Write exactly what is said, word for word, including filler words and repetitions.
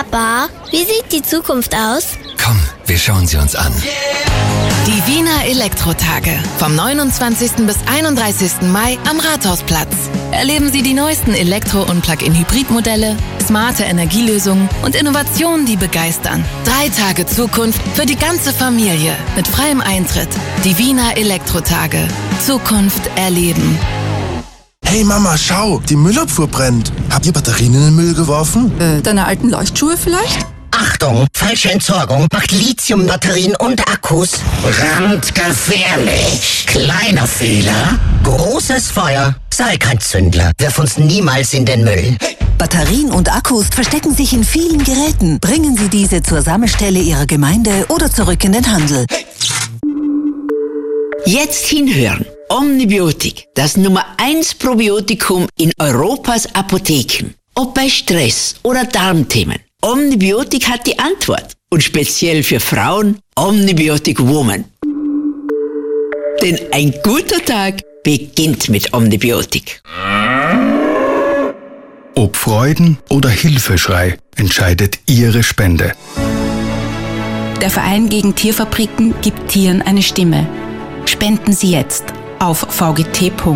Papa, wie sieht die Zukunft aus? Komm, wir schauen sie uns an. Die Wiener Elektrotage. Vom neunundzwanzigsten bis einunddreißigsten Mai am Rathausplatz. Erleben Sie die neuesten Elektro- und Plug-in-Hybrid-Modelle, smarte Energielösungen und Innovationen, die begeistern. Drei Tage Zukunft für die ganze Familie. Mit freiem Eintritt. Die Wiener Elektrotage. Zukunft erleben. Hey Mama, schau, die Müllabfuhr brennt. Habt ihr Batterien in den Müll geworfen? Äh, deine alten Leuchtschuhe vielleicht? Achtung, falsche Entsorgung macht Lithiumbatterien und Akkus brandgefährlich. Kleiner Fehler, großes Feuer. Sei kein Zündler, wirf uns niemals in den Müll. Batterien und Akkus verstecken sich in vielen Geräten. Bringen Sie diese zur Sammelstelle Ihrer Gemeinde oder zurück in den Handel. Jetzt hinhören. Omnibiotik, das Nummer eins Probiotikum in Europas Apotheken. Ob bei Stress oder Darmthemen. Omnibiotik hat die Antwort. Und speziell für Frauen, Omnibiotik Woman. Denn ein guter Tag beginnt mit Omnibiotik. Ob Freuden oder Hilfeschrei entscheidet Ihre Spende. Der Verein gegen Tierfabriken gibt Tieren eine Stimme. Spenden Sie jetzt auf v g t punkt